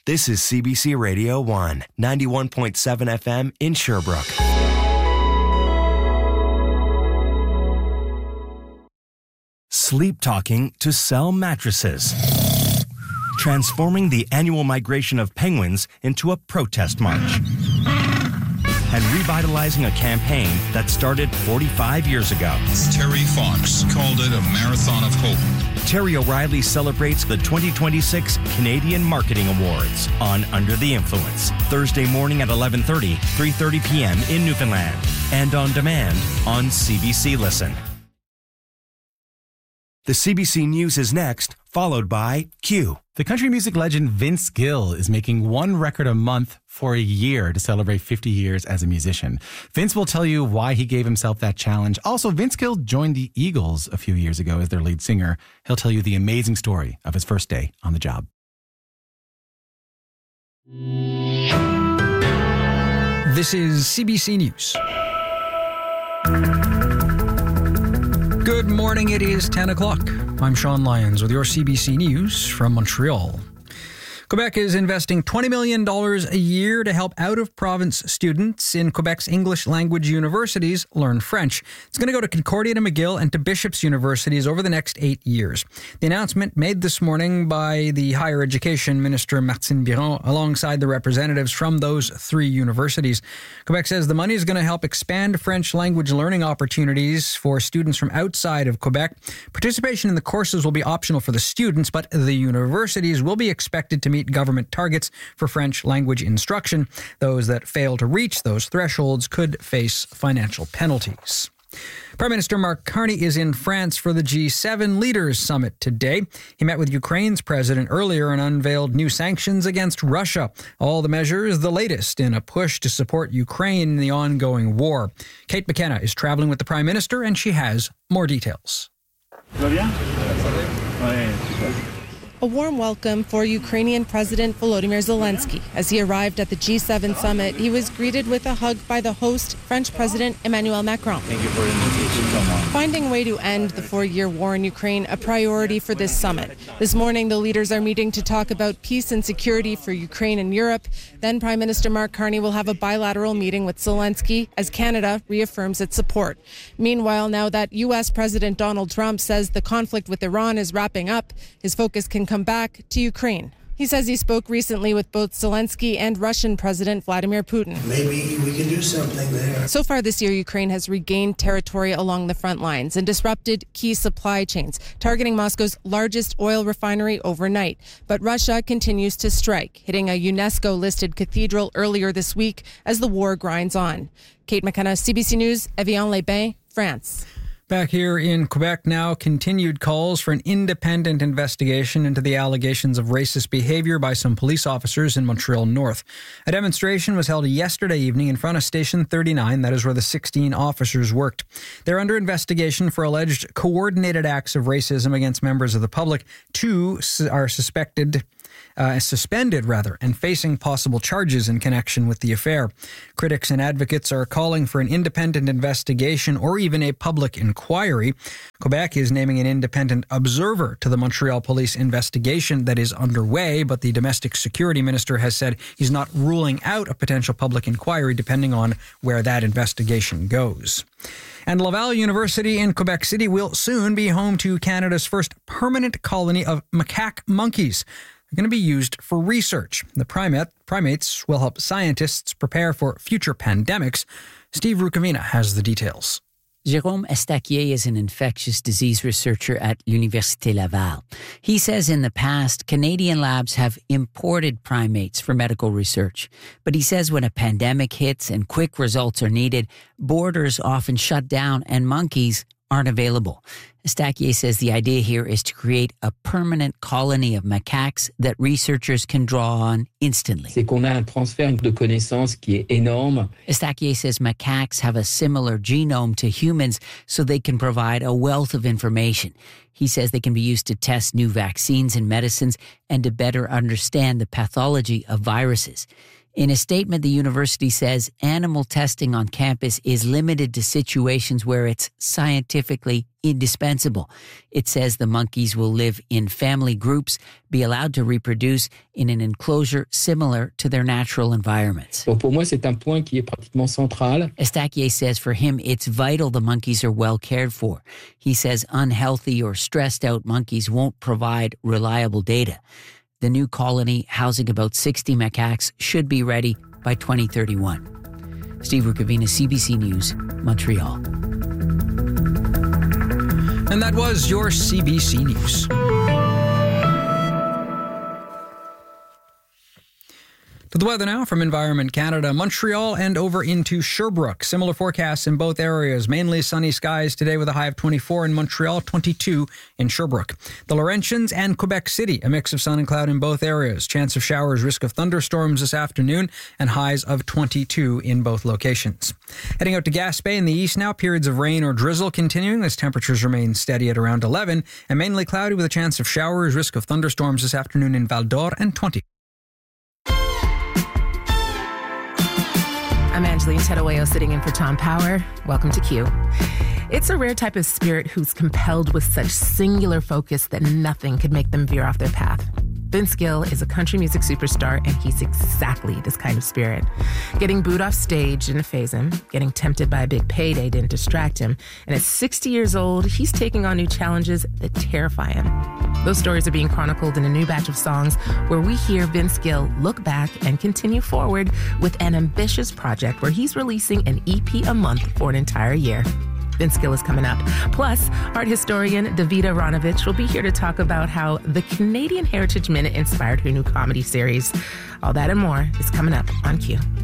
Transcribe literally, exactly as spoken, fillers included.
This is C B C Radio one, ninety-one point seven F M in Sherbrooke. Sleep talking to sell mattresses. Transforming the annual migration of penguins into a protest march. And revitalizing a campaign that started forty-five years ago. Terry Fox called it a marathon of hope. Terry O'Reilly celebrates the twenty twenty-six Canadian Marketing Awards on Under the Influence. Thursday morning at eleven thirty, three thirty p.m. in Newfoundland. And on demand on C B C Listen. The C B C News is next, followed by Q. The country music legend Vince Gill is making one record a month for a year to celebrate fifty years as a musician. Vince will tell you why he gave himself that challenge. Also, Vince Gill joined the Eagles a few years ago as their lead singer. He'll tell you the amazing story of his first day on the job. This is C B C News. Good morning, it is ten o'clock. I'm Sean Lyons with your C B C News from Montreal. Quebec is investing twenty million dollars a year to help out-of-province students in Quebec's English language universities learn French. It's going to go to Concordia to McGill and to Bishop's universities over the next eight years. The announcement made this morning by the Higher Education Minister Martine Biron alongside the representatives from those three universities. Quebec says the money is going to help expand French language learning opportunities for students from outside of Quebec. Participation in the courses will be optional for the students, but the universities will be expected to meet government targets for French language instruction. Those that fail to reach those thresholds could face financial penalties. Prime Minister Mark Carney is in France for the G seven Leaders Summit today. He met with Ukraine's president earlier and unveiled new sanctions against Russia. All the measures the latest in a push to support Ukraine in the ongoing war. Kate McKenna is traveling with the Prime Minister and she has more details. A warm welcome for Ukrainian President Volodymyr Zelensky. As he arrived at the G seven summit, he was greeted with a hug by the host, French President Emmanuel Macron. Thank you for the invitation. Come on. Finding a way to end the four-year war in Ukraine a priority for this summit. This morning, the leaders are meeting to talk about peace and security for Ukraine and Europe. Then Prime Minister Mark Carney will have a bilateral meeting with Zelensky as Canada reaffirms its support. Meanwhile, now that U S President Donald Trump says the conflict with Iran is wrapping up, his focus can come back to Ukraine. He says he spoke recently with both Zelensky and Russian President Vladimir Putin. Maybe we can do something there. So far this year, Ukraine has regained territory along the front lines and disrupted key supply chains, targeting Moscow's largest oil refinery overnight. But Russia continues to strike, hitting a UNESCO-listed cathedral earlier this week as the war grinds on. Kate McKenna, C B C News, Evian-les-Bains, France. Back here in Quebec now, continued calls for an independent investigation into the allegations of racist behavior by some police officers in Montreal North. A demonstration was held yesterday evening in front of Station thirty-nine, that is where the sixteen officers worked. They're under investigation for alleged coordinated acts of racism against members of the public. Two are suspected Uh, suspended, rather, and facing possible charges in connection with the affair. Critics and advocates are calling for an independent investigation or even a public inquiry. Quebec is naming an independent observer to the Montreal police investigation that is underway, but the domestic security minister has said he's not ruling out a potential public inquiry depending on where that investigation goes. And Laval University in Quebec City will soon be home to Canada's first permanent colony of macaque monkeys. They're going to be used for research. The primate, primates will help scientists prepare for future pandemics. Steve Rukavina has the details. Jérôme Estaquier is an infectious disease researcher at L'Université Laval. He says in the past, Canadian labs have imported primates for medical research. But he says when a pandemic hits and quick results are needed, borders often shut down and monkeys aren't available. Estaquier says the idea here is to create a permanent colony of macaques that researchers can draw on instantly. C'est qu'on a un transfert de connaissances qui est énorme. Estaquier says macaques have a similar genome to humans, so they can provide a wealth of information. He says they can be used to test new vaccines and medicines and to better understand the pathology of viruses. In a statement, the university says animal testing on campus is limited to situations where it's scientifically indispensable. It says the monkeys will live in family groups, be allowed to reproduce in an enclosure similar to their natural environments. Donc pour moi, c'est un point qui est pratiquement central. Estaquier says for him, it's vital the monkeys are well cared for. He says unhealthy or stressed out monkeys won't provide reliable data. The new colony, housing about sixty macaques, should be ready by twenty thirty-one. Steve Rukavina, C B C News, Montreal. And that was your C B C News. To the weather now from Environment Canada, Montreal and over into Sherbrooke. Similar forecasts in both areas. Mainly sunny skies today with a high of twenty-four in Montreal, twenty-two in Sherbrooke. The Laurentians and Quebec City, a mix of sun and cloud in both areas. Chance of showers, risk of thunderstorms this afternoon, and highs of twenty-two in both locations. Heading out to Gaspé in the east now, periods of rain or drizzle continuing as temperatures remain steady at around eleven, and mainly cloudy with a chance of showers, risk of thunderstorms this afternoon in Val d'Or, and twenty. I'm Angeline Tedoeo sitting in for Tom Power. Welcome to Q. It's a rare type of spirit who's compelled with such singular focus that nothing could make them veer off their path. Vince Gill is a country music superstar, and he's exactly this kind of spirit. Getting booed off stage didn't faze him. Getting tempted by a big payday didn't distract him. And at sixty years old, he's taking on new challenges that terrify him. Those stories are being chronicled in a new batch of songs where we hear Vince Gill look back and continue forward with an ambitious project where he's releasing an E P a month for an entire year. Vince Gill is coming up. Plus, art historian Davida Ronovich will be here to talk about how the Canadian Heritage Minute inspired her new comedy series. All that and more is coming up on Q.